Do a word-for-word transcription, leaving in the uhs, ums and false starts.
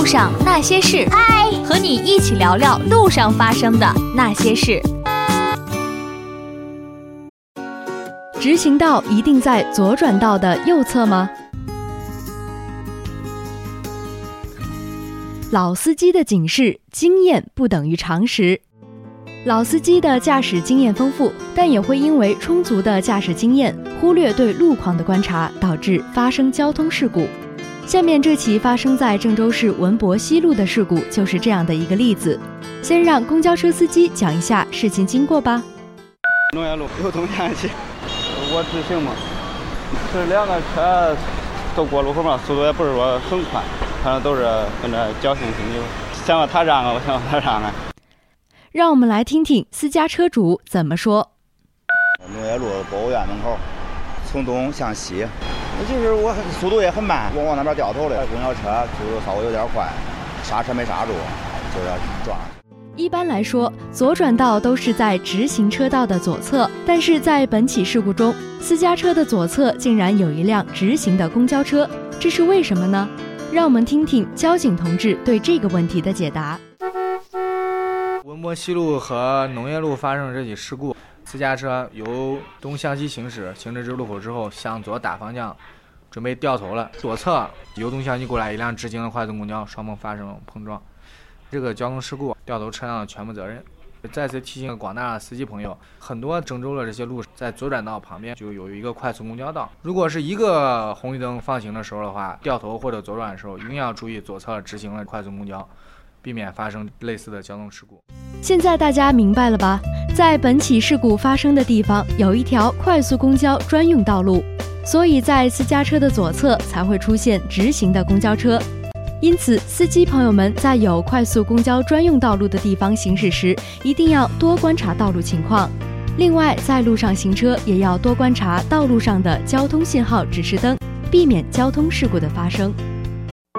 上那些事， 嗨， 和你一起聊聊路上发生的那些事。直行道一定在左转道的右侧吗？老司机的警示：经验不等于常识。老司机的驾驶经验丰富，但也会因为充足的驾驶经验，忽略对路况的观察，导致发生交通事故。下面这起发生在郑州市文博西路的事故就是这样的一个例子。先让公交车司机讲一下事情经过吧。 农业路有东向西，我直行嘛，是两个车都过路口嘛，速度也不是说很快，反正都是跟着侥幸心理，想让他让啊，我想让他让啊。 让我们来听听私家车主怎么说。 农业路博物院门口，从东向西，就是我速度也很慢，我往那边掉头的公交车速度稍微有点快，刹车没刹住，就是撞。 一般来说，左转道都是在直行车道的左侧，但是在本起事故中，私家车的左侧竟然有一辆直行的公交车，这是为什么呢？让我们听听交警同志对这个问题的解答。 文博西路和农业路发生这起事故，私家车由东向西行驶，行至至路口之后向左打方向，准备掉头了。左侧由东向西过来一辆直行的快速公交，双方发生碰撞。这个交通事故掉头车辆的全部责任。再次提醒广大司机朋友，很多郑州的这些路在左转道旁边就有一个快速公交道，如果是一个红绿灯放行的时候的话，掉头或者左转的时候一定要注意左侧直行的快速公交，避免发生类似的交通事故。 现在大家明白了吧？在本起事故发生的地方有一条快速公交专用道路，所以在私家车的左侧才会出现直行的公交车。因此，司机朋友们在有快速公交专用道路的地方行驶时，一定要多观察道路情况。另外，在路上行车也要多观察道路上的交通信号指示灯，避免交通事故的发生。